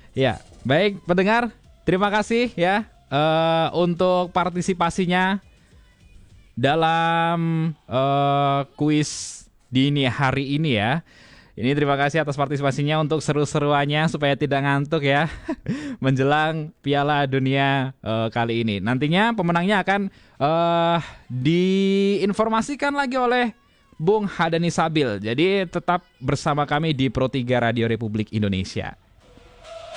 Ya, baik pendengar, terima kasih ya untuk partisipasinya dalam kuis dini hari ini ya. Ini terima kasih atas partisipasinya untuk seru-seruannya supaya tidak ngantuk ya menjelang Piala Dunia kali ini. Nantinya pemenangnya akan diinformasikan lagi oleh Bung Hadani Sabil. Jadi tetap bersama kami di Pro 3 Radio Republik Indonesia.